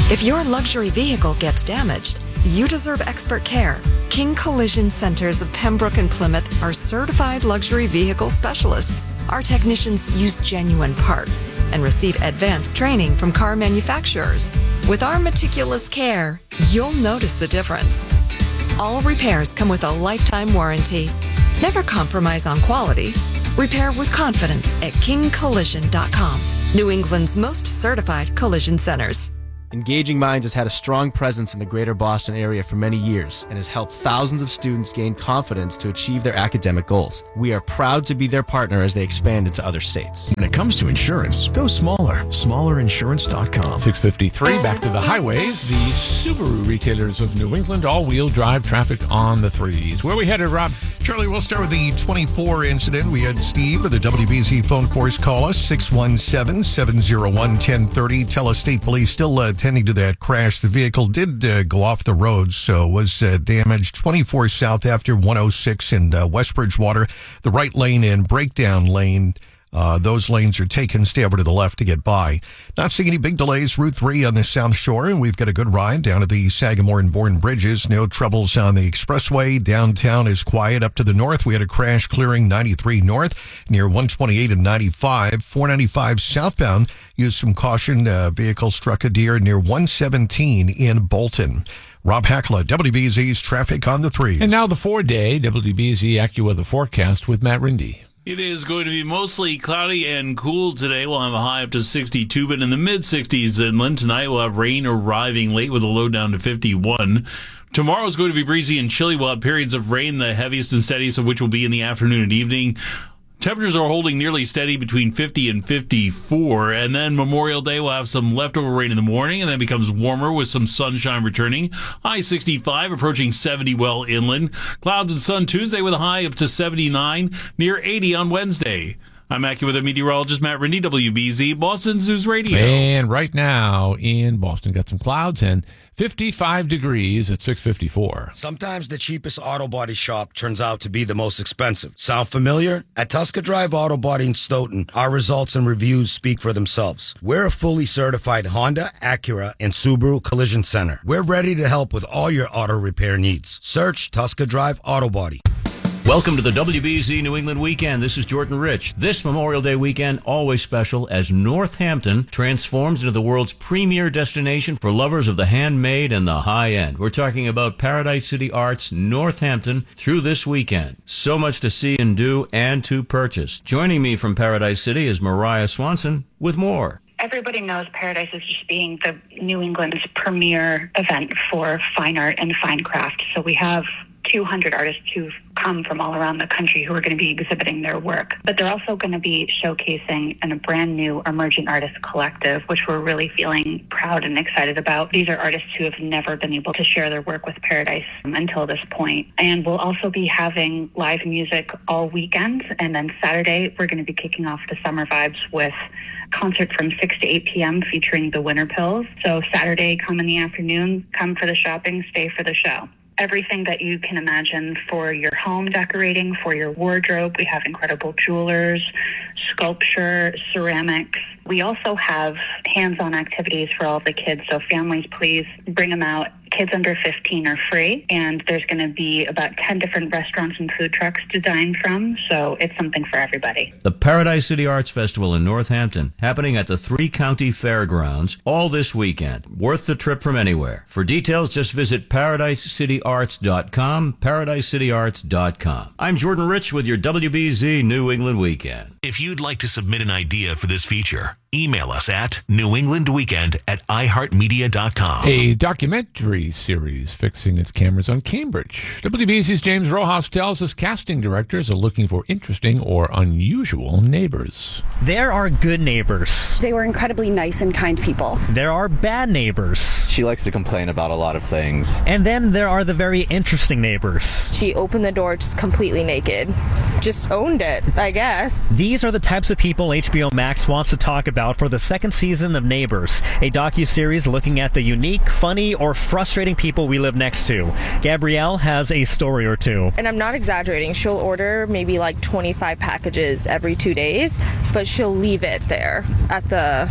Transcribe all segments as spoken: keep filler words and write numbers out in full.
If your luxury vehicle gets damaged, you deserve expert care. King Collision Centers of Pembroke and Plymouth are certified luxury vehicle specialists. Our technicians use genuine parts and receive advanced training from car manufacturers. With our meticulous care, you'll notice the difference. All repairs come with a lifetime warranty. Never compromise on quality. Repair with confidence at king collision dot com. New England's most certified collision centers. Engaging Minds has had a strong presence in the greater Boston area for many years and has helped thousands of students gain confidence to achieve their academic goals. We are proud to be their partner as they expand into other states. When it comes to insurance, go smaller. smaller insurance dot com. six fifty-three, back to the highways. The Subaru retailers of New England, all-wheel drive traffic on the threes. Where are we headed, Rob? Charlie, we'll start with the twenty-four incident. We had Steve of the W B Z phone force call us, six one seven, seven zero one, one zero three zero. Tell us state police still uh, attending to that crash. The vehicle did uh, go off the road, so was uh, damaged. twenty-four south after one oh six in uh, West Bridgewater. The right lane and breakdown lane. Uh, those lanes are taken. Stay over to the left to get by. Not seeing any big delays. Route three on the South Shore, and we've got a good ride down to the Sagamore and Bourne bridges. No troubles on the expressway. Downtown is quiet. Up to the north, we had a crash clearing ninety-three north near one twenty-eight and ninety-five. four ninety-five southbound, use some caution. Uh, vehicle struck a deer near one seventeen in Bolton. Rob Hackla, W B Z's Traffic on the Threes. And now the four-day W B Z AccuWeather forecast with Matt Rindy. It is going to be mostly cloudy and cool today. We'll have a high up to sixty-two, but in the mid-sixties inland. Tonight we'll have rain arriving late with a low down to fifty-one. Tomorrow is going to be breezy and chilly. We'll have periods of rain, the heaviest and steadiest of which will be in the afternoon and evening. Temperatures are holding nearly steady between fifty and fifty-four, and then Memorial Day will have some leftover rain in the morning, and then it becomes warmer with some sunshine returning. High sixty-five, approaching seventy well inland. Clouds and sun Tuesday with a high up to seventy-nine, near eighty on Wednesday. I'm AccuWeather meteorologist Matt Rindy, W B Z, Boston's News Radio. And right now in Boston, got some clouds and fifty-five degrees at six fifty-four. Sometimes the cheapest auto body shop turns out to be the most expensive. Sound familiar? At Tusker Drive Auto Body in Stoughton, our results and reviews speak for themselves. We're a fully certified Honda, Acura, and Subaru collision center. We're ready to help with all your auto repair needs. Search Tusker Drive Auto Body. Welcome to the W B Z New England Weekend. This is Jordan Rich. This Memorial Day weekend, always special as Northampton transforms into the world's premier destination for lovers of the handmade and the high-end. We're talking about Paradise City Arts, Northampton, through this weekend. So much to see and do and to purchase. Joining me from Paradise City is Mariah Swanson with more. Everybody knows Paradise is just being the New England's premier event for fine art and fine craft. So we have two hundred artists who've come from all around the country who are going to be exhibiting their work. But they're also going to be showcasing in a brand new emerging artist collective, which we're really feeling proud and excited about. These are artists who have never been able to share their work with Paradise until this point. And we'll also be having live music all weekend. And then Saturday, we're going to be kicking off the summer vibes with concert from six to eight p.m. featuring the Winter Pills. So Saturday, come in the afternoon, come for the shopping, stay for the show. Everything that you can imagine for your home decorating, for your wardrobe. We have incredible jewelers, sculpture, ceramics. We also have hands-on activities for all the kids. So families, please bring them out. Kids under fifteen are free, and there's going to be about ten different restaurants and food trucks to dine from, so it's something for everybody. The Paradise City Arts Festival in Northampton, happening at the Three County Fairgrounds all this weekend. Worth the trip from anywhere. For details, just visit paradise city arts dot com, paradise city arts dot com. I'm Jordan Rich with your W B Z New England Weekend. If you'd like to submit an idea for this feature, email us at newenglandweekend at i heart media dot com. A documentary series fixing its cameras on Cambridge. W B Z's James Rojas tells us casting directors are looking for interesting or unusual neighbors. There are good neighbors. They were incredibly nice and kind people. There are bad neighbors. She likes to complain about a lot of things. And then there are the very interesting neighbors. She opened the door just completely naked. Just owned it, I guess. These are the types of people H B O Max wants to talk about for the second season of Neighbors, a docuseries looking at the unique, funny, or frustrating people we live next to. Gabrielle has a story or two. And I'm not exaggerating. She'll order maybe like twenty-five packages every two days, but she'll leave it there at the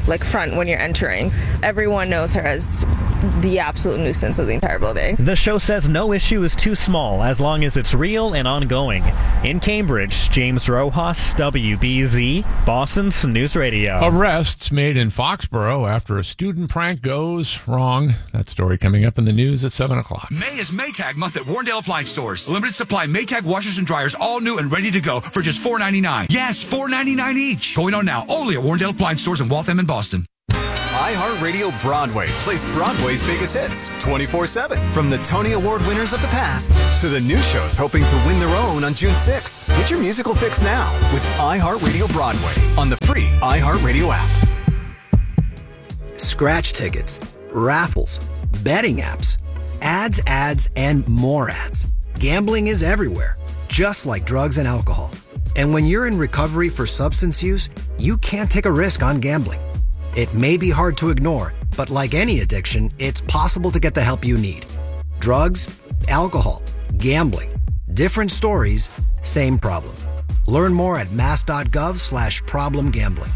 like front when you're entering. Everyone knows her as the absolute nuisance of the entire building. The show says no issue is too small as long as it's real and ongoing. In Cambridge, James Rojas, W B Z, Boston's News Radio. Arrests made in Foxborough after a student prank goes wrong. That story coming up in the news at seven o'clock. May is Maytag month at Warrendale Appliance Stores. Limited supply Maytag washers and dryers, all new and ready to go for just four ninety-nine. Yes, four ninety-nine each. Going on now only at Warrendale Appliance Stores in Waltham and Boston. iHeartRadio Broadway plays Broadway's biggest hits twenty-four seven. From the Tony Award winners of the past to the new shows hoping to win their own on June sixth. Get your musical fix now with iHeartRadio Broadway on the free iHeartRadio app. Scratch tickets, raffles, betting apps, ads, ads, and more ads. Gambling is everywhere, just like drugs and alcohol. And when you're in recovery for substance use, you can't take a risk on gambling. It may be hard to ignore, but like any addiction, it's possible to get the help you need. Drugs, alcohol, gambling, different stories, same problem. Learn more at mass.gov slash problem gambling.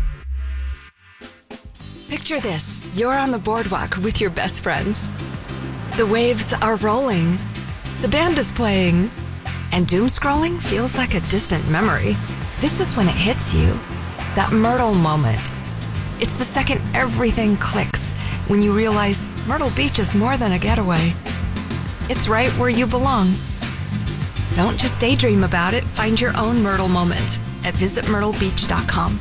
Picture this. You're on the boardwalk with your best friends. The waves are rolling. The band is playing. And doom scrolling feels like a distant memory. This is when it hits you. That Myrtle moment. It's the second everything clicks when you realize Myrtle Beach is more than a getaway. It's right where you belong. Don't just daydream about it. Find your own Myrtle moment at visit myrtle beach dot com.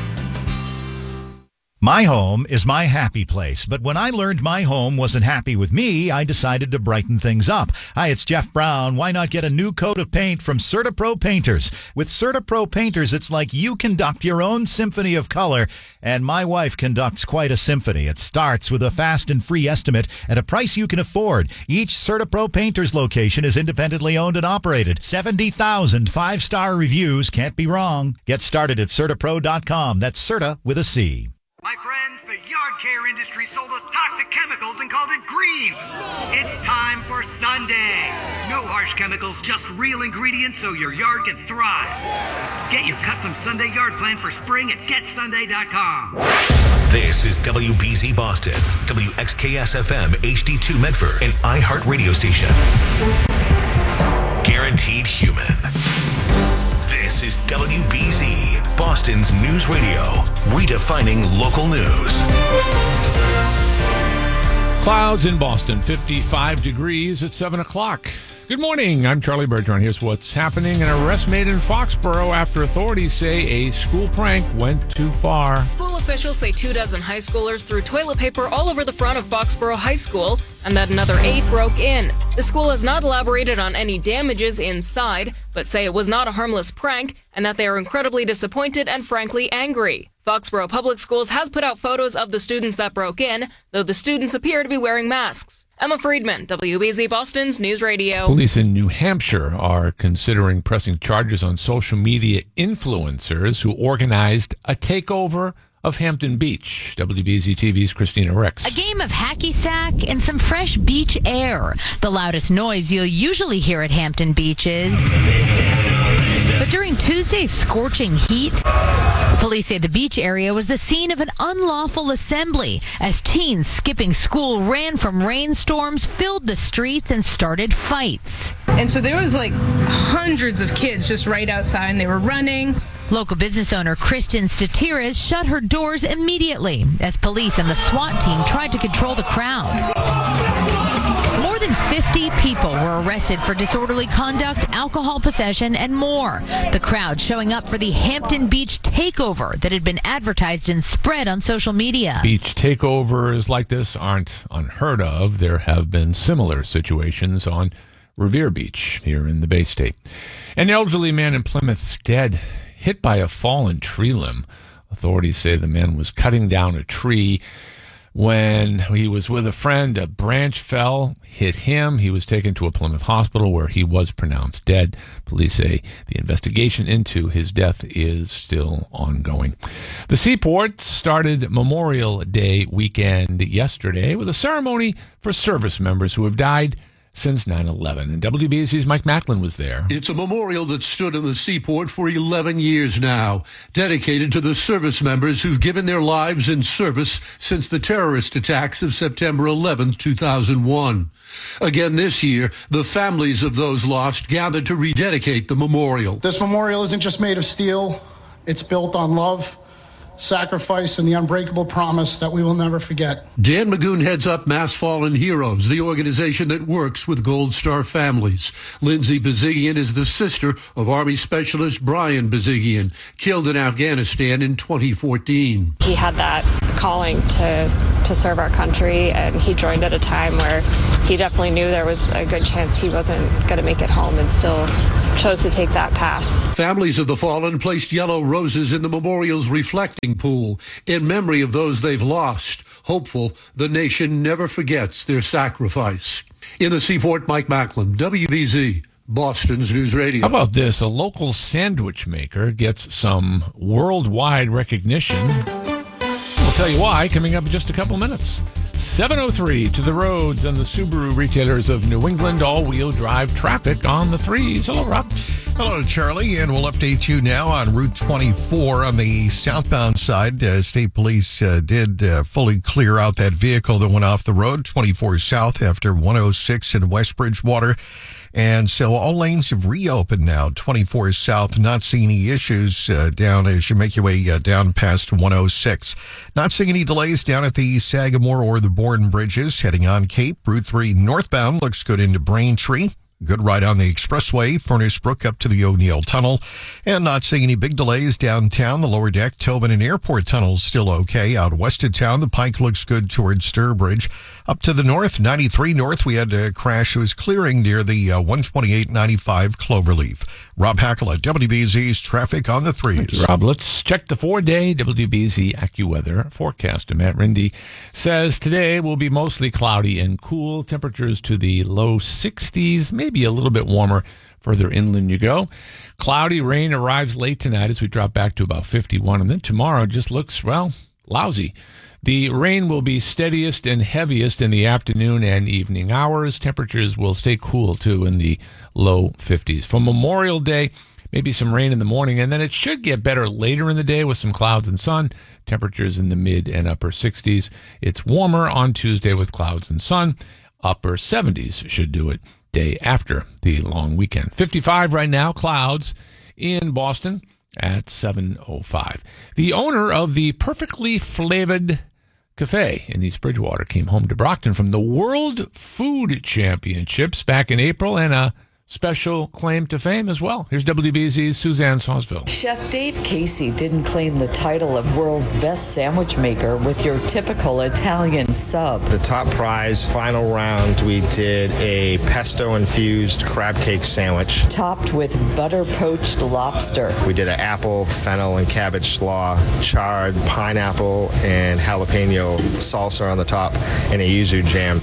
My home is my happy place, but when I learned my home wasn't happy with me, I decided to brighten things up. Hi, it's Jeff Brown. Why not get a new coat of paint from CertaPro Painters? With CertaPro Painters, it's like you conduct your own symphony of color, and my wife conducts quite a symphony. It starts with a fast and free estimate at a price you can afford. Each CertaPro Painters location is independently owned and operated. seventy thousand five-star reviews. Can't be wrong. Get started at Certapro dot com. That's Certa with a C. My friends, the yard care industry sold us toxic chemicals and called it green. It's time for Sunday. No harsh chemicals, just real ingredients so your yard can thrive. Get your custom Sunday yard plan for spring at get sunday dot com. This is W B Z Boston, W X K S F M H D two Medford, an iHeart radio station. Guaranteed human. This is W B Z, Boston's news radio, redefining local news. Clouds in Boston, fifty-five degrees at seven o'clock. Good morning. I'm Charlie Bergeron. Here's what's happening. An arrest made in Foxborough after authorities say a school prank went too far. School officials say two dozen high schoolers threw toilet paper all over the front of Foxborough High School and that another eight broke in. The school has not elaborated on any damages inside, but say it was not a harmless prank and that they are incredibly disappointed and frankly angry. Foxborough Public Schools has put out photos of the students that broke in, though the students appear to be wearing masks. Emma Friedman, W B Z Boston's News Radio. Police in New Hampshire are considering pressing charges on social media influencers who organized a takeover of Hampton Beach. W B Z T V's Christina Ricks. A game of hacky sack and some fresh beach air. The loudest noise you'll usually hear at Hampton Beach is... But during Tuesday's scorching heat, police say the beach area was the scene of an unlawful assembly as teens skipping school ran from rainstorms, filled the streets, and started fights. And so there was like hundreds of kids just right outside, and they were running. Local business owner Kristen Statiras shut her doors immediately as police and the SWAT team tried to control the crowd. More than fifty people were arrested for disorderly conduct, alcohol possession, and more. The crowd showing up for the Hampton Beach takeover that had been advertised and spread on social media. Beach takeovers like this aren't unheard of. There have been similar situations on Revere Beach here in the Bay State. An elderly man in Plymouth is dead, hit by a fallen tree limb. Authorities say the man was cutting down a tree. When he was with a friend, a branch fell, hit him. He was taken to a Plymouth hospital where he was pronounced dead. Police say the investigation into his death is still ongoing. The Seaport started Memorial Day weekend yesterday with a ceremony for service members who have died since nine eleven. And W B Z's Mike Macklin was there. It's a memorial that stood in the Seaport for eleven years now, dedicated to the service members who've given their lives in service since the terrorist attacks of September eleventh, two thousand one. Again this year, the families of those lost gathered to rededicate the memorial. This memorial isn't just made of steel. It's built on love, sacrifice, and the unbreakable promise that we will never forget. Dan Magoon heads up Mass Fallen Heroes, the organization that works with Gold Star families. Lindsay Bazigian is the sister of Army Specialist Brian Bazigian, killed in Afghanistan in twenty fourteen. He had that calling to, to serve our country, and he joined at a time where he definitely knew there was a good chance he wasn't going to make it home, and still chose to take that path. Families of the fallen placed yellow roses in the memorial's reflecting pool in memory of those they've lost, hopeful the nation never forgets their sacrifice. In the Seaport, Mike Macklin, W B Z, Boston's News Radio. How about this? A local sandwich maker gets some worldwide recognition. We'll tell you why coming up in just a couple minutes. seven oh three to the roads and the Subaru retailers of New England, all-wheel drive traffic on the threes. Hello, Rob. Hello, Charlie, and we'll update you now on Route twenty-four on the southbound side. Uh, State Police uh, did uh, fully clear out that vehicle that went off the road, twenty-four south after one oh six in West Bridgewater. And so all lanes have reopened now. twenty-four south, not seeing any issues uh, down as you make your way uh, down past one oh six. Not seeing any delays down at the Sagamore or the Bourne bridges. Heading on Cape, Route three northbound looks good into Braintree. Good ride on the expressway, Furnace Brook up to the O'Neill Tunnel. And not seeing any big delays downtown. The lower deck, Tobin and Airport Tunnel still okay. Out west of town, the Pike looks good towards Sturbridge. Up to the north, ninety-three north, we had a crash. It was clearing near the uh, one twenty-eight ninety-five Cloverleaf. Rob Hackler, W B Z's traffic on the threes. Thank you, Rob. Let's check the four-day W B Z AccuWeather forecast. Matt Rindy says today will be mostly cloudy and cool. Temperatures to the low sixties, maybe a little bit warmer further inland you go. Cloudy rain arrives late tonight as we drop back to about fifty-one. And then tomorrow just looks, well, lousy. The rain will be steadiest and heaviest in the afternoon and evening hours. Temperatures will stay cool, too, in the low fifties. For Memorial Day, maybe some rain in the morning, and then it should get better later in the day with some clouds and sun. Temperatures in the mid and upper sixties. It's warmer on Tuesday with clouds and sun. Upper seventies should do it day after the long weekend. fifty-five right now, clouds in Boston at seven oh five. The owner of the Perfectly Flavored Cafe in East Bridgewater came home to Brockton from the World Food Championships back in April, and a special claim to fame as well. Here's W B Z's Suzanne Sausville. Chef Dave Casey didn't claim the title of world's best sandwich maker with your typical Italian sub. The top prize, final round, we did a pesto-infused crab cake sandwich. Topped with butter-poached lobster. We did an apple, fennel, and cabbage slaw, charred pineapple and jalapeno salsa on the top, and a yuzu jam.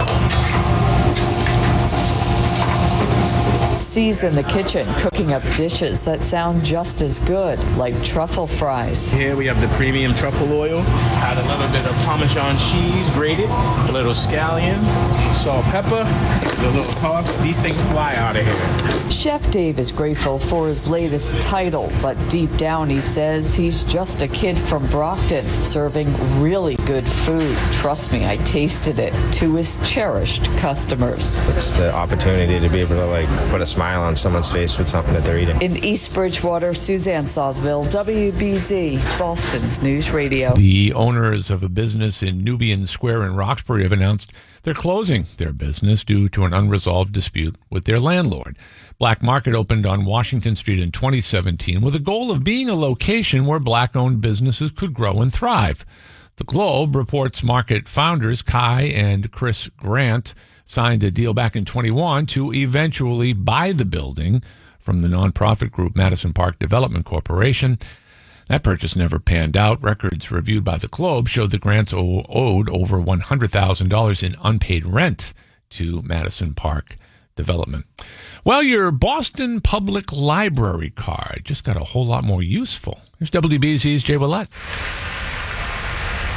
C's in the kitchen cooking up dishes that sound just as good, like truffle fries. Here we have the premium truffle oil. Add a little bit of Parmesan cheese grated, a little scallion, salt, pepper, a little toss. These things fly out of here. Chef Dave is grateful for his latest title, but deep down he says he's just a kid from Brockton, serving really good food. Trust me, I tasted it, to his cherished customers. It's the opportunity to be able to like put a smile on someone's face with something that they're eating. In East Bridgewater, Suzanne Sausville, W B Z, Boston's News Radio. The owners of a business in Nubian Square in Roxbury have announced they're closing their business due to an unresolved dispute with their landlord. Black Market opened on Washington Street in twenty seventeen with a goal of being a location where black-owned businesses could grow and thrive. The Globe reports Market founders Kai and Chris Grant signed a deal back in twenty-one to eventually buy the building from the nonprofit group Madison Park Development Corporation. That purchase never panned out. Records reviewed by the Globe showed the Grants owed over one hundred thousand dollars in unpaid rent to Madison Park Development. Well, your Boston Public Library card just got a whole lot more useful. Here's W B Z's Jay Willett.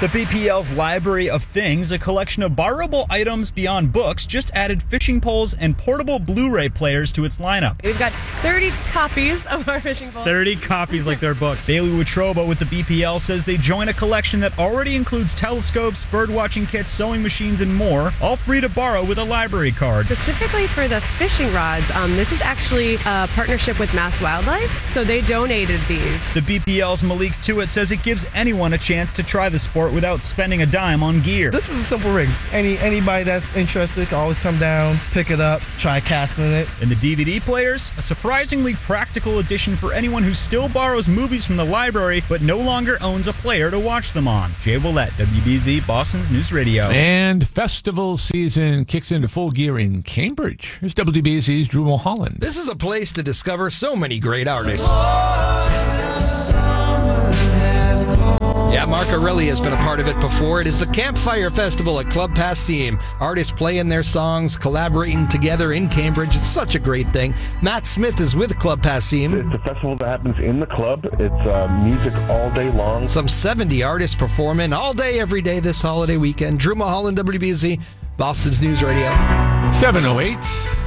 The B P L's Library of Things, a collection of borrowable items beyond books, just added fishing poles and portable Blu-ray players to its lineup. We've got thirty copies of our fishing poles. thirty copies like their books. Bailey Watroba with the B P L says they join a collection that already includes telescopes, bird-watching kits, sewing machines, and more, all free to borrow with a library card. Specifically for the fishing rods, um, this is actually a partnership with Mass Wildlife, so they donated these. The B P L's Malik Tuitt says it gives anyone a chance to try the sport without spending a dime on gear. This is a simple rig. Any Anybody that's interested can always come down, pick it up, try casting it. And the D V D players, a surprisingly practical addition for anyone who still borrows movies from the library but no longer owns a player to watch them on. Jay Willett, W B Z, Boston's News Radio. And festival season kicks into full gear in Cambridge. Here's W B Z's Drew Mulholland. This is a place to discover so many great artists. Yeah, Mark Aureli has been a part of it before. It is the Campfire Festival at Club Passim. Artists playing their songs, collaborating together in Cambridge. It's such a great thing. Matt Smith is with Club Passim. It's a festival that happens in the club. It's uh, music all day long. Some seventy artists performing all day, every day this holiday weekend. Drew Mulholland, W B Z, Boston's News Radio. seven oh eight.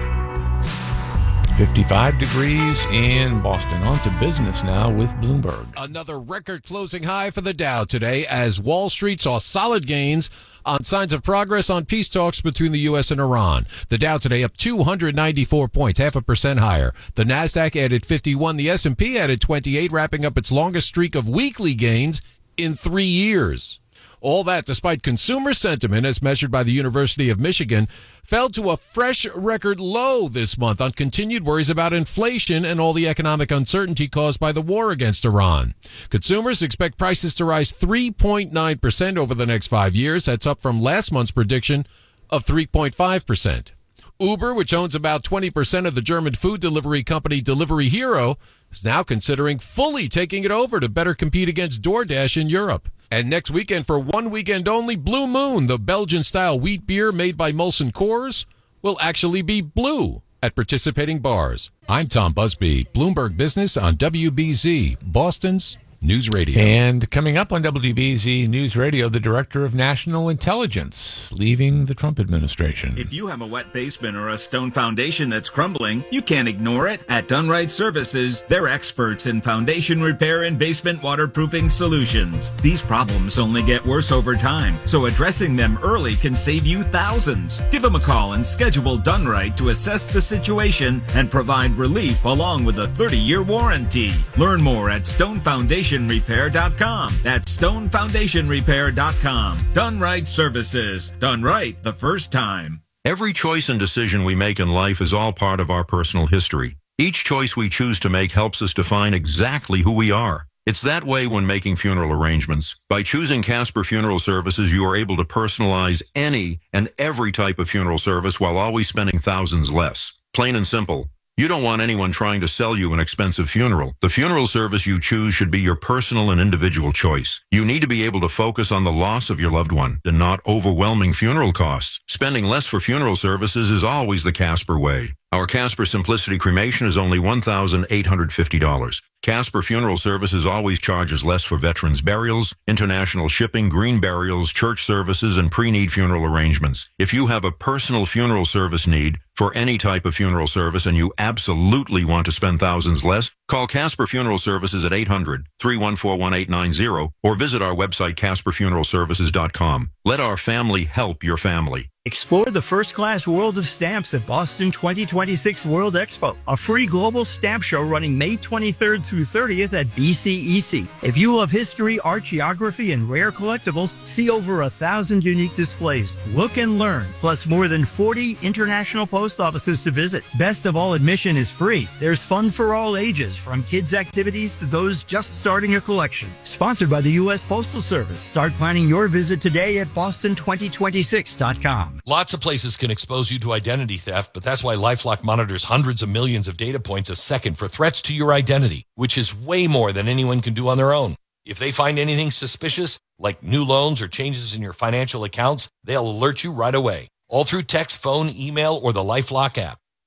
fifty-five degrees in Boston. On to business now with Bloomberg. Another record-closing high for the Dow today as Wall Street saw solid gains on signs of progress on peace talks between the U S and Iran. The Dow today up two hundred ninety-four points, half a percent higher. The Nasdaq added fifty-one. The S and P added twenty-eight, wrapping up its longest streak of weekly gains in three years. All that despite consumer sentiment, as measured by the University of Michigan, fell to a fresh record low this month on continued worries about inflation and all the economic uncertainty caused by the war against Iran. Consumers expect prices to rise three point nine percent over the next five years. That's up from last month's prediction of three point five percent. Uber, which owns about twenty percent of the German food delivery company Delivery Hero, is now considering fully taking it over to better compete against DoorDash in Europe. And next weekend, for one weekend only, Blue Moon, the Belgian-style wheat beer made by Molson Coors, will actually be blue at participating bars. I'm Tom Busby, Bloomberg Business on W B Z, Boston's News Radio. And coming up on W B Z News Radio, the Director of National Intelligence leaving the Trump administration. If you have a wet basement or a stone foundation that's crumbling, you can't ignore it. At Dunright Services, they're experts in foundation repair and basement waterproofing solutions. These problems only get worse over time, so addressing them early can save you thousands. Give them a call and schedule Dunright to assess the situation and provide relief along with a thirty-year warranty. Learn more at stone foundation repair dot com. That's stone foundation repair dot com. Done Right Services. Done right the first time. Every choice and decision we make in life is all part of our personal history. Each choice we choose to make helps us define exactly who we are. It's that way when making funeral arrangements. By choosing Casper Funeral Services, you are able to personalize any and every type of funeral service while always spending thousands less. Plain and simple. You don't want anyone trying to sell you an expensive funeral. The funeral service you choose should be your personal and individual choice. You need to be able to focus on the loss of your loved one and not overwhelming funeral costs. Spending less for funeral services is always the Casper way. Our Casper Simplicity Cremation is only one thousand eight hundred fifty dollars. Casper Funeral Services always charges less for veterans' burials, international shipping, green burials, church services, and pre-need funeral arrangements. If you have a personal funeral service need for any type of funeral service and you absolutely want to spend thousands less, call Casper Funeral Services at eight hundred, three one four, one eight nine zero or visit our website casper funeral services dot com. Let our family help your family. Explore the first-class world of stamps at Boston twenty twenty-six World Expo, a free global stamp show running May twenty-third through thirtieth at B C E C. If you love history, art, geography, and rare collectibles, see over a thousand unique displays. Look and learn, plus more than forty international post offices to visit. Best of all, admission is free. There's fun for all ages, from kids' activities to those just starting a collection. Sponsored by the U S Postal Service. Start planning your visit today at boston twenty twenty-six dot com. Lots of places can expose you to identity theft, but that's why LifeLock monitors hundreds of millions of data points a second for threats to your identity, which is way more than anyone can do on their own. If they find anything suspicious, like new loans or changes in your financial accounts, they'll alert you right away, all through text, phone, email, or the LifeLock app.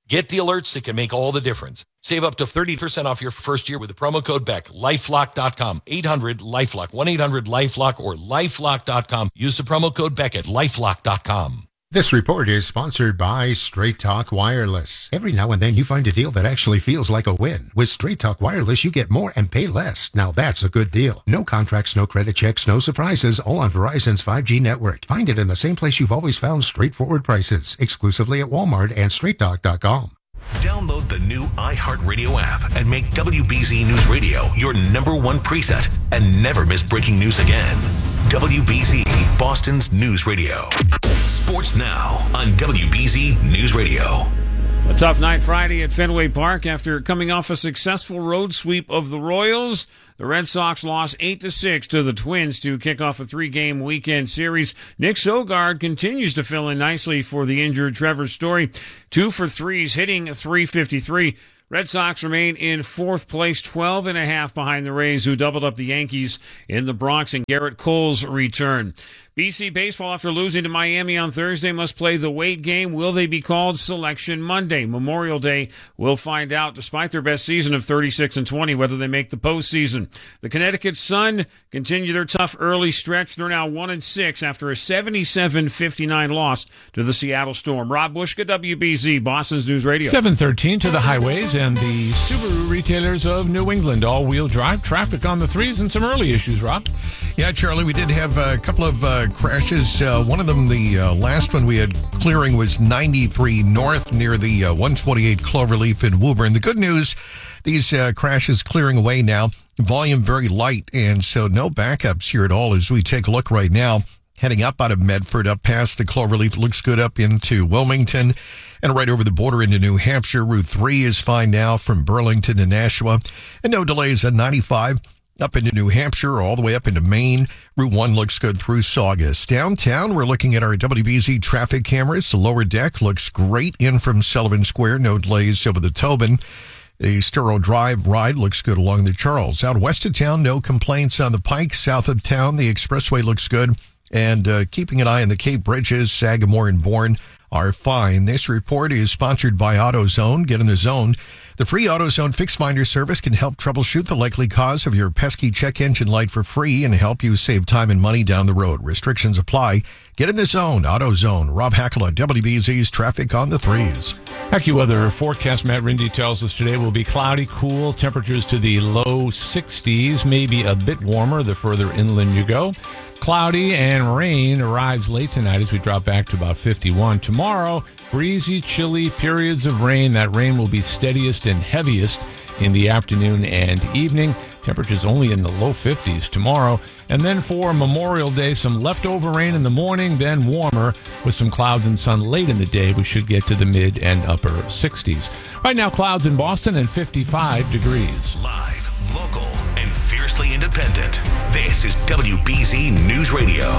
Get the alerts that can make all the difference. Save up to thirty percent off your first year with the promo code Beck. LifeLock dot com. eight hundred LifeLock. one eight hundred LifeLock or LifeLock dot com. Use the promo code Beck at LifeLock dot com. This report is sponsored by Straight Talk Wireless. Every now and then you find a deal that actually feels like a win. With Straight Talk Wireless, you get more and pay less. Now that's a good deal. No contracts, no credit checks, no surprises, all on Verizon's five G network. Find it in the same place you've always found straightforward prices, exclusively at Walmart and straight talk dot com. Download the new iHeartRadio app and make W B Z News Radio your number one preset and never miss breaking news again. W B Z, Boston's News Radio. Sports now on W B Z News Radio. A tough night Friday at Fenway Park after coming off a successful road sweep of the Royals. The Red Sox lost eight to six to the Twins to kick off a three-game weekend series. Nick Sogard continues to fill in nicely for the injured Trevor Story. Two for threes, hitting three fifty-three. Red Sox remain in fourth place, twelve and a half behind the Rays, who doubled up the Yankees in the Bronx, and Garrett Cole's return. B C baseball, after losing to Miami on Thursday, must play the Wade game. Will they be called Selection Monday? Memorial Day, we'll find out, despite their best season of thirty-six and twenty, whether they make the postseason. The Connecticut Sun continue their tough early stretch. They're now one and six after a seventy-seven fifty-nine loss to the Seattle Storm. Rob Bushka, W B Z, Boston's News Radio. seven thirteen to the highways and the Subaru retailers of New England. All-wheel drive traffic on the threes and some early issues, Rob. Yeah, Charlie, we did have a couple of uh, crashes. Uh, one of them, the uh, last one we had clearing, was ninety-three North near the uh, one twenty-eight Cloverleaf in Woburn. The good news, these uh, crashes clearing away now. Volume very light, and so no backups here at all as we take a look right now. Heading up out of Medford, up past the Cloverleaf, looks good up into Wilmington, and right over the border into New Hampshire. Route three is fine now from Burlington to Nashua, and no delays on ninety-five. Up into New Hampshire, all the way up into Maine. Route one looks good through Saugus. Downtown, we're looking at our W B Z traffic cameras. The lower deck looks great in from Sullivan Square. No delays over the Tobin. The Sturrow Drive ride looks good along the Charles. Out west of town, no complaints on the Pike. South of town, the expressway looks good. And uh, keeping an eye on the Cape Bridges, Sagamore and Bourne are fine. This report is sponsored by AutoZone. Get in the zone. The free AutoZone Fix Finder service can help troubleshoot the likely cause of your pesky check engine light for free and help you save time and money down the road. Restrictions apply. Get in the zone. AutoZone. Rob Hackala, W B Z's Traffic on the Threes. AccuWeather forecast, Matt Rindy tells us today will be cloudy, cool, temperatures to the low sixties, maybe a bit warmer the further inland you go. Cloudy and rain arrives late tonight as we drop back to about fifty-one. Tomorrow, breezy, chilly periods of rain. That rain will be steadiest and heaviest in the afternoon and evening. Temperatures only in the low fifties tomorrow. And then for Memorial Day, some leftover rain in the morning, then warmer with some clouds and sun late in the day. We should get to the mid and upper sixties. Right now, clouds in Boston and fifty-five degrees. Live, local, and fiercely independent. This is W B Z News Radio.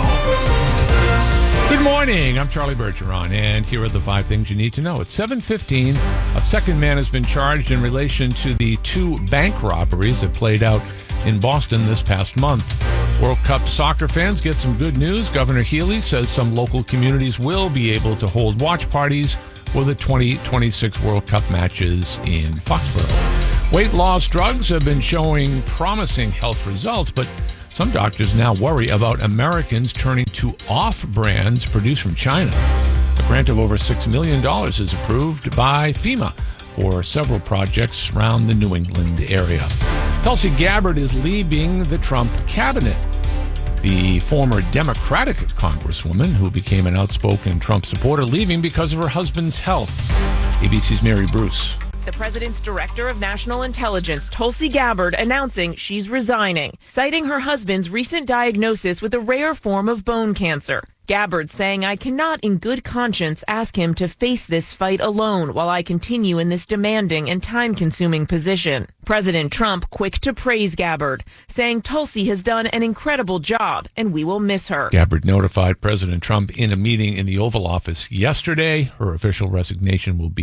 Good morning. I'm Charlie Bergeron, and here are the five things you need to know. At seven fifteen, a second man has been charged in relation to the two bank robberies that played out in Boston this past month. World Cup soccer fans get some good news. Governor Healy says some local communities will be able to hold watch parties for the twenty twenty-six World Cup matches in Foxborough. Weight loss drugs have been showing promising health results, but some doctors now worry about Americans turning to off-brands produced from China. A grant of over six million dollars is approved by FEMA for several projects around the New England area. Tulsi Gabbard is leaving the Trump cabinet. The former Democratic congresswoman, who became an outspoken Trump supporter, leaving because of her husband's health. A B C's Mary Bruce. The president's director of national intelligence, Tulsi Gabbard, announcing she's resigning, citing her husband's recent diagnosis with a rare form of bone cancer. Gabbard saying, "I cannot in good conscience ask him to face this fight alone while I continue in this demanding and time-consuming position." President Trump quick to praise Gabbard, saying Tulsi has done an incredible job and we will miss her. Gabbard notified President Trump in a meeting in the Oval Office yesterday. Her official resignation will be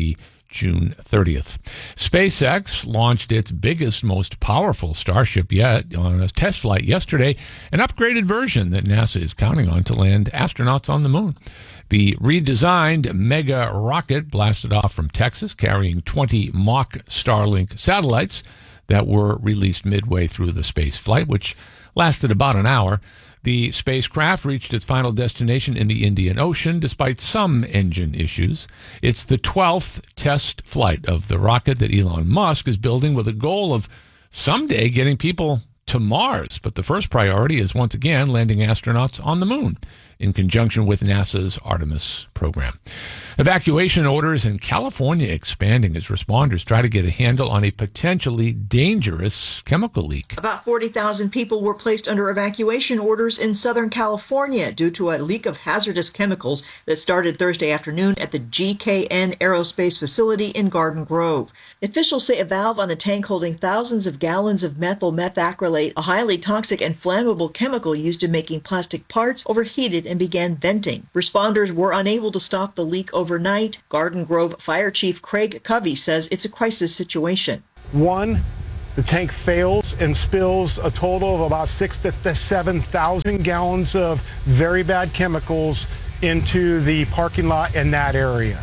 June thirtieth. SpaceX launched its biggest, most powerful Starship yet on a test flight yesterday, an upgraded version that NASA is counting on to land astronauts on the moon. The redesigned Mega rocket blasted off from Texas, carrying twenty mock Starlink satellites that were released midway through the space flight, which lasted about an hour. The spacecraft reached its final destination in the Indian Ocean despite some engine issues. It's the twelfth test flight of the rocket that Elon Musk is building with a goal of someday getting people to Mars. But the first priority is once again landing astronauts on the moon in conjunction with NASA's Artemis program. Evacuation orders in California expanding as responders try to get a handle on a potentially dangerous chemical leak. About forty thousand people were placed under evacuation orders in Southern California due to a leak of hazardous chemicals that started Thursday afternoon at the G K N Aerospace facility in Garden Grove. Officials say a valve on a tank holding thousands of gallons of methyl methacrylate, a highly toxic and flammable chemical used in making plastic parts, overheated and began venting. Responders were unable to stop the leak overnight. Garden Grove Fire Chief Craig Covey says it's a crisis situation. One, the tank fails and spills a total of about six to seven thousand gallons of very bad chemicals into the parking lot in that area.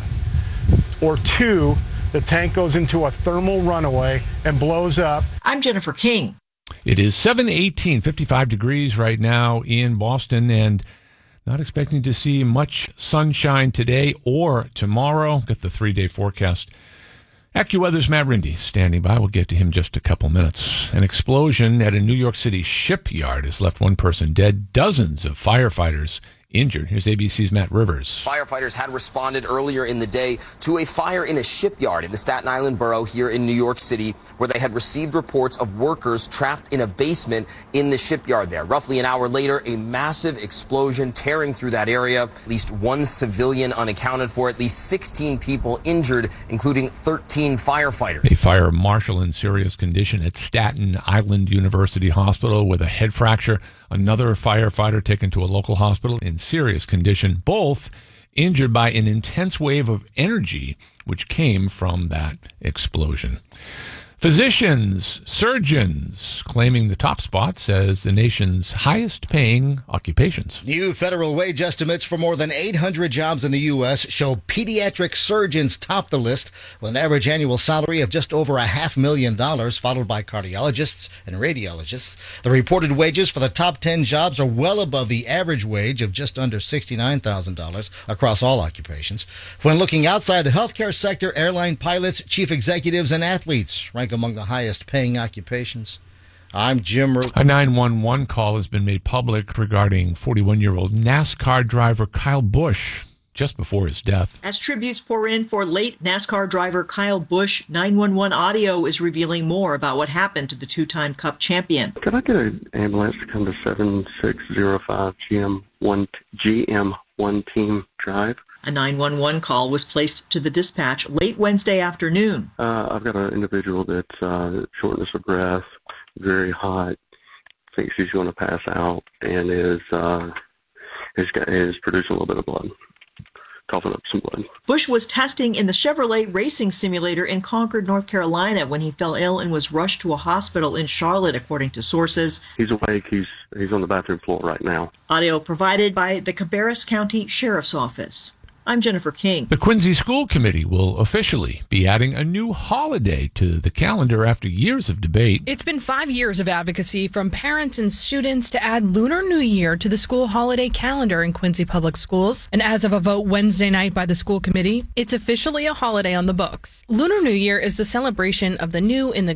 Or two, the tank goes into a thermal runaway and blows up. I'm Jennifer King. It is seven eighteen, fifty-five degrees right now in Boston, and not expecting to see much sunshine today or tomorrow. Got the three-day forecast. AccuWeather's Matt Rindy standing by. We'll get to him in just a couple minutes. An explosion at a New York City shipyard has left one person dead, dozens of firefighters injured. Here's A B C's Matt Rivers. Firefighters had responded earlier in the day to a fire in a shipyard in the Staten Island borough here in New York City, where they had received reports of workers trapped in a basement in the shipyard there. Roughly an hour later, a massive explosion tearing through that area. At least one civilian unaccounted for, at least sixteen people injured, including thirteen firefighters. A fire marshal in serious condition at Staten Island University Hospital with a head fracture. Another firefighter taken to a local hospital in serious condition, both injured by an intense wave of energy which came from that explosion. Physicians, surgeons claiming the top spots as the nation's highest paying occupations. New federal wage estimates for more than eight hundred jobs in the U S show pediatric surgeons top the list with an average annual salary of just over a half million dollars, followed by cardiologists and radiologists. The reported wages for the top ten jobs are well above the average wage of just under sixty-nine thousand dollars across all occupations. When looking outside the healthcare sector, airline pilots, chief executives, and athletes rank among the highest paying occupations. I'm Jim Root. A nine one one call has been made public regarding forty-one-year-old NASCAR driver Kyle Busch just before his death. As tributes pour in for late NASCAR driver Kyle Busch, nine one one audio is revealing more about what happened to the two-time Cup champion. Could I get an ambulance to come to seven six zero five G M one G M one Team Drive? A nine one one call was placed to the dispatch late Wednesday afternoon. Uh, I've got an individual that's uh, shortness of breath, very hot, thinks he's going to pass out, and is uh, is, is producing a little bit of blood, coughing up some blood. Busch was testing in the Chevrolet racing simulator in Concord, North Carolina, when he fell ill and was rushed to a hospital in Charlotte, according to sources. He's awake. He's he's on the bathroom floor right now. Audio provided by the Cabarrus County Sheriff's Office. I'm Jennifer King. The Quincy School Committee will officially be adding a new holiday to the calendar after years of debate. It's been five years of advocacy from parents and students to add Lunar New Year to the school holiday calendar in Quincy Public Schools. And as of a vote Wednesday night by the school committee, it's officially a holiday on the books. Lunar New Year is the celebration of the new in the